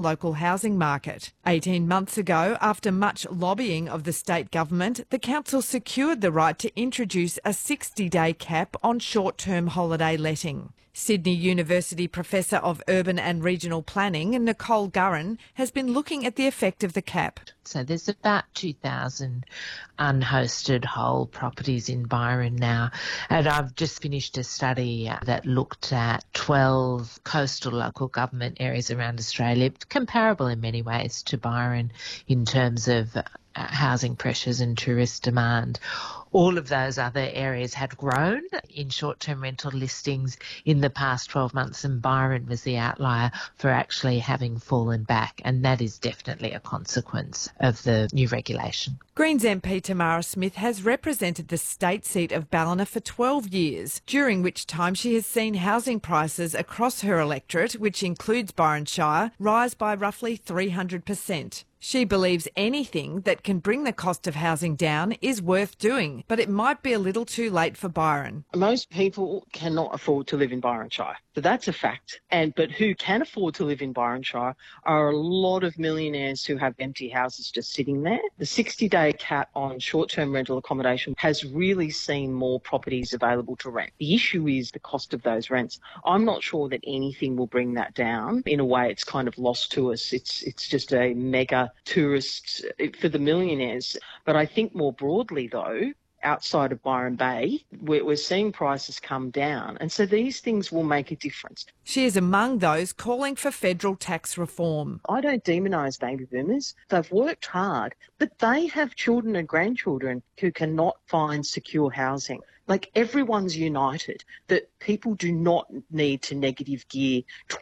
local housing market. 18 months ago, after much lobbying of the state government, the council secured the right to introduce a 60-day cap on short-term holiday letting. Sydney University Professor of Urban and Regional Planning, Nicole Gurran, has been looking at the effect of the cap. So there's about 2,000 unhosted whole properties in Byron now. And I've just finished a study that looked at 12 coastal local government areas around Australia, comparable in many ways to Byron in terms of housing pressures and tourist demand. All of those other areas had grown in short-term rental listings in the past 12 months, and Byron was the outlier for actually having fallen back, and that is definitely a consequence of the new regulation. Greens MP Tamara Smith has represented the state seat of Ballina for 12 years, during which time she has seen housing prices across her electorate, which includes Byron Shire, rise by roughly 300%. She believes anything that can bring the cost of housing down is worth doing, but it might be a little too late for Byron. Most people cannot afford to live in Byron Shire, so that's a fact. But who can afford to live in Byron Shire are a lot of millionaires who have empty houses just sitting there. The 60-day cap on short-term rental accommodation has really seen more properties available to rent. The issue is the cost of those rents. I'm not sure that anything will bring that down. In a way, it's kind of lost to us. It's just a mega tourists for the millionaires. But I think more broadly, though, outside of Byron Bay, we're seeing prices come down. And so these things will make a difference. She is among those calling for federal tax reform. I don't demonise baby boomers. They've worked hard, but they have children and grandchildren who cannot find secure housing. Like, everyone's united that people do not need to negative gear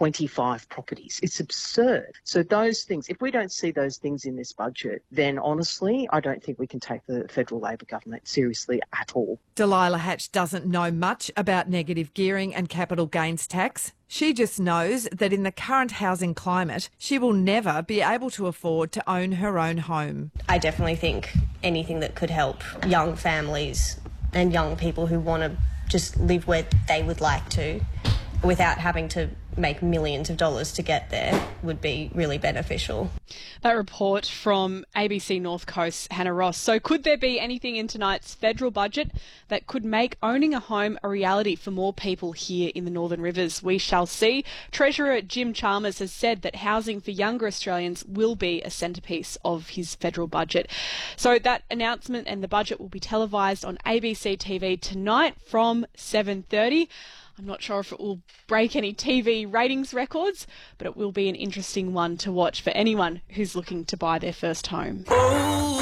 25 properties. It's absurd. So those things, if we don't see those things in this budget, then honestly, I don't think we can take the federal Labor government seriously at all. Delilah Hatch doesn't know much about negative gearing and capital gains tax. She just knows that in the current housing climate, she will never be able to afford to own her own home. I definitely think anything that could help young families and young people who want to just live where they would like to without having to make millions of dollars to get there would be really beneficial. That report from ABC North Coast, Hannah Ross. So could there be anything in tonight's federal budget that could make owning a home a reality for more people here in the Northern Rivers? We shall see. Treasurer Jim Chalmers has said that housing for younger Australians will be a centrepiece of his federal budget. So that announcement and the budget will be televised on ABC TV tonight from 7:30. I'm not sure if it will break any TV ratings records, but it will be an interesting one to watch for anyone who's looking to buy their first home.